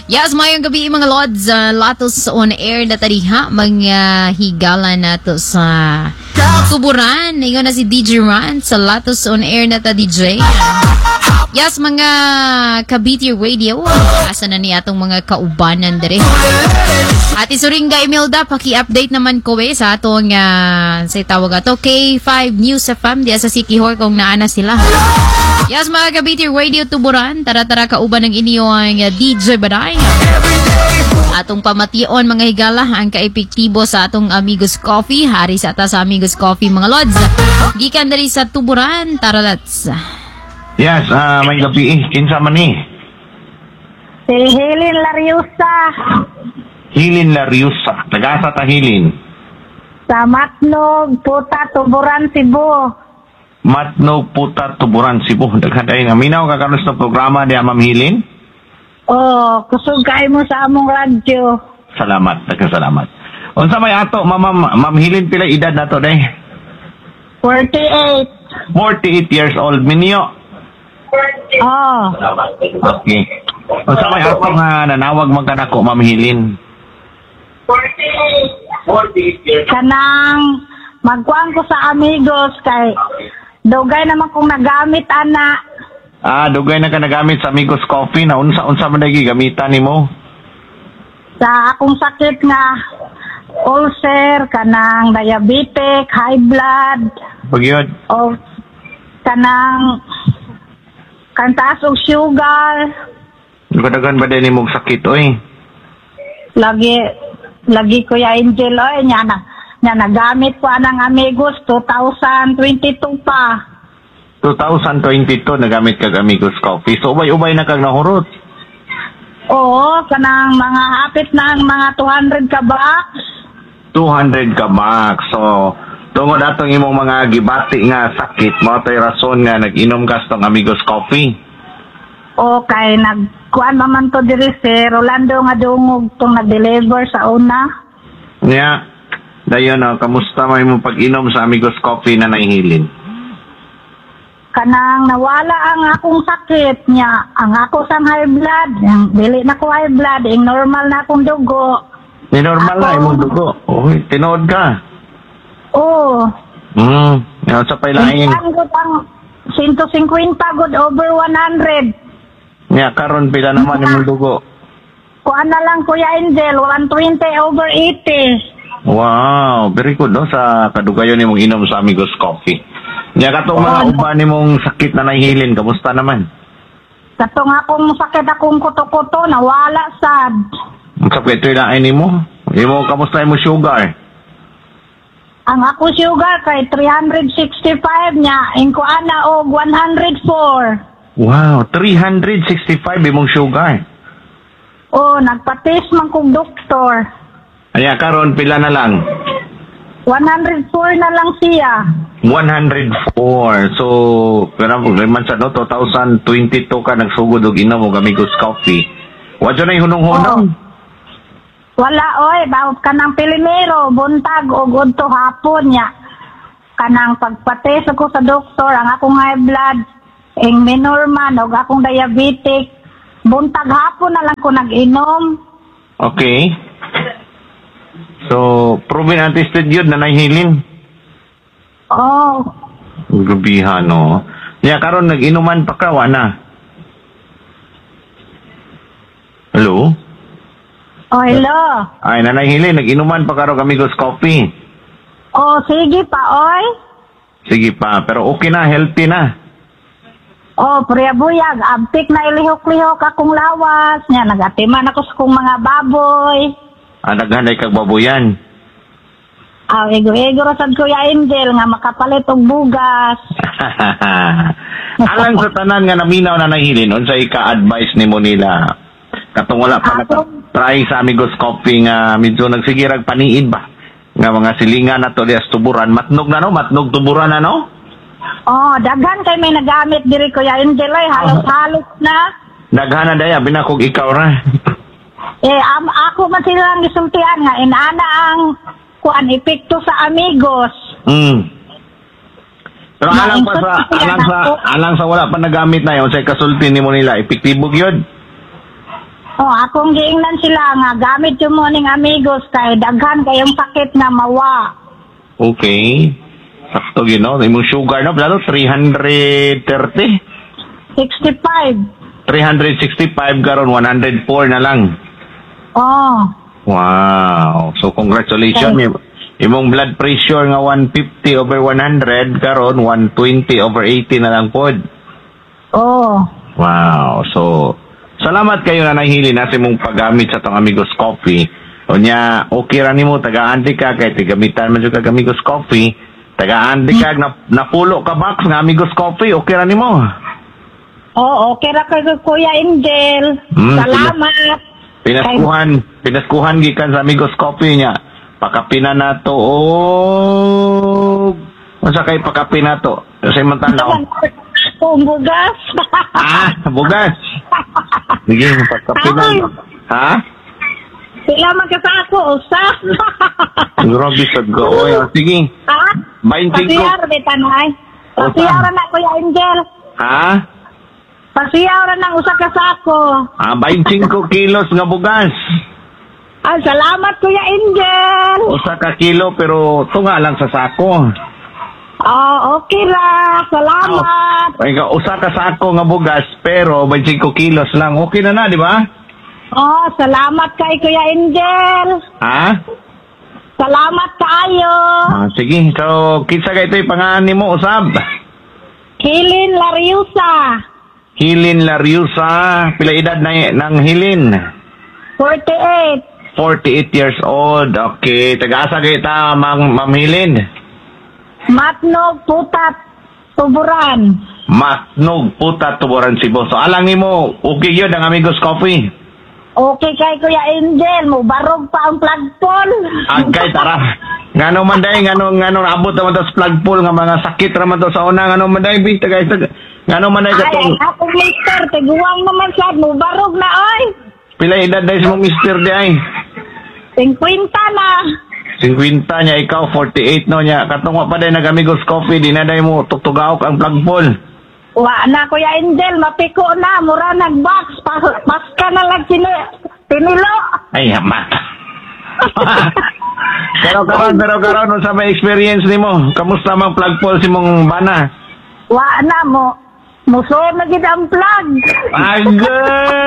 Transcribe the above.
Yes, mayong gabi mga Lods. Latos on air na tadiha. Mga higala na to sa tuburan. Ngayon na si DJ Ran sa Latos on air na ta DJ. Yes, mga Kabiti Radio. Asa na niya itong mga kaubanan dire. At isuringa Imelda, paki-update naman ko sa atong sa tawag ato K5 News FM diya sa Sikihor kung naana sila. Yes, mga Kabiti Radio tuburan, tara-tara kauban ng inyong DJ Baday. Atong pamation mga higala ang kaepektibo sa atong Amigos Coffee, hari sa ata sa Amigos Coffee mga Lods. Gikan dali sa tuburan, tara let's. Yes, may gabi kinsa man ni? Si Hilin Lariusa. Hilin Lariusa, tagasa ta Hilin. Sa Matnog, Puta, Tuburan, Cebu. Matnog, Puta, Tuburan, Cebu. Daghaday nga minaw ka karon sa programa di Ma'am Hilin. Oh, kusugay mo sa among radyo. Salamat, salamat. Unsa may ato Ma'am Hilin pila edad nato day? 48. 48 years old minyo. Oh. Okay. Unsa may ato nga nanawag man kanako Ma'am Hilin? 48. Kanang magkuhan ko sa Amigos kay dugay naman kong nagamit ana. Dugay na ka nagamit sa Amigos Coffee na unsa man dagi gamitan nimo? Sa akong sakit nga ulcer, kanang diabetic, high blood. Pagyod. O kanang kantaas og sugar. Kadagan ba din imong sakit oy? Lagi Kuya Angel oy nya nagamit ko anang Amigos 2022 pa. 2022 nagamit kag Amigos Coffee. So ubay-ubay na kag nahurot. Oo, kanang mga hapit na ang mga 200 ka box. 200 ka box. So tungod atong imong mga gibati nga sakit, mao tay rason nga nag-inom ka sa Amigos Coffee. Okay, nagkuan man to diri si Rolando nga dungog tong nag-deliver sa una. Nya, dayon kamusta may mo pag-inom sa Amigos Coffee na nahihilin? Kanang nawala ang akong sakit niya, ang ako sang high blood, ang dili na ko high blood, ang normal na akong dugo. Ni normal na imong dugo. Oy, tinuod ka. Oo. Yan sa pailaing. Ang ang 150 good over 100. Nya karon pila naman imong dugo? Kuan na lang Kuya Angel, 120 over 80. Wow, very good no sa kadugayon nimong inom sa Amigos Coffee. Nya katong mga uban nimong sakit na nahihilin, kamusta naman? Katong akong sakit akong kuto-kuto, nawala sad. Ang sakit ilain nimo? Imo kamusta imong sugar? Ang ako sugar kay 365 niya, ingko ana og 104. Wow, 365 imong sugar. Oh, nagpatis man kong doktor. Anya karon pila na lang? 104 na lang siya. 104. So, pero man sa no 2022 ka nagsugod og inom og Amigos Coffee. Wa jud nay hunong-hunong. Wala oy, bawat kanang Pilimero, buntag o udto hapon niya. Kanang pagpates ako sa doktor, ang akong high blood, ang minorman, o akong diabetic, buntag hapon na lang ko nag-inom. Okay. So, proven and tested yun na nahihilin. Oh. Gabihan, no? Niya, karon nag-inuman pa ka, na. Hello? Oh, hello. Ay, nanahilin, nag-inuman pa karon Amigos Coffee. Oh, sige pa, oy. Sige pa, pero okay na, healthy na. Oh, priyabuyag, abtik na ilihok-lihok akong lawas. Niya, nagatiman ako sa kong mga baboy. Naghanay kag baboyan. Ego-ego rasad Kuya Angel nga makapalit og bugas. Alang sa tanan nga naminaw na nahilin, unsay ka-advise nimo nila? Katong wala pa try sa Amigos Coffee nga medyo nagsigirag paniid ba? Nga mga silingan na to dias tuburan, matnog na no, matnog tuburan na no? Oh, daghan kay may nagamit diri Kuya Angel ay halos-halos na. Daghan na daya binakog ikaw ra. Ako man silang gisultian nga inaana ang kuan epekto sa Amigos. Pero alang sa wala pa nagamit na yon, say kasulti nimo nila epektibo gyud. Oh, akong giingnan sila nga gamit yung mo ning amigos kay daghan kayong sakit na mawa. Okay. Sakto gino. Imong sugar no, plano 330. 65. 365 karon 104 na lang. Oh. Wow. So congratulations. Imong blood pressure nga 150/100 karon 120/80 na lang pod. Oh. Wow. So salamat kayo na nahili na sa imong paggamit sa tong Amigos Coffee. Unya okay ra nimo taga-andi ka kay tigamitan man jud kag Amigos Coffee. Taga-andi ka napulo ka box nga Amigos Coffee, okay ra nimo. Oh, okay ra kay Kuya Angel. Salamat. Pinaskuhan gikan sa Amigos Coffee niya. Pakapina na to. Oh. Unsa kay pakapina to? Sa imong tanaw. Bugas. Bugas. Sige, pakapina. Ha? Sila magkasako, usa. Grabe sa go. Sige. Ha? 25. Pasiyar, betanay. Pasiyar na, Kuya Angel. Ha? Pasiyar na usa ka sako. 25 kilos nga bugas. Salamat, Kuya Angel. Usa ka kilo pero tunga lang sa sako. Okay ra. Salamat. Usa ka sako nga bugas pero 25 kilos lang. Okay na, di ba? Salamat kay Kuya Angel. Ha? Salamat kayo. Sige. So, kinsa kay ito'y pangalan nimo usab? Hilin Lariusa. Hilin Lariusa. Pila edad ng Hilin? 48. 48 years old. Okay. Taga-asa kayo ta, Ma'am Hilin? Matnog, Putat, Tuburan. Matnog, Putat, Tuburan, Cebu. So, alang nimo, okay yun ang Amigos Coffee? Okay kay Kuya Angel, mo barog pa ang flagpole. Agay, tara. Ngano man day, ngano abot naman to sa flagpole, nga mga sakit naman to sa una, ngano man day, ngano man day katong... Ay, ako mister, tiguang naman siya, mo barog na, oy. Pila edad day sa mong mister di ay? 50 na. 50 niya, ikaw 48 no niya. Katong pa day nag-Amigos Coffee, di na day mo tutugaok ang flagpole. Wa na, Kuya Angel, mapiko na, mura nag-box, paska na lang tinilo. Ay, hama. pero karon sa may experience nimo, kamusta mang flagpole si mong bana? Wa na mo, muso na gid ang plug. Agay!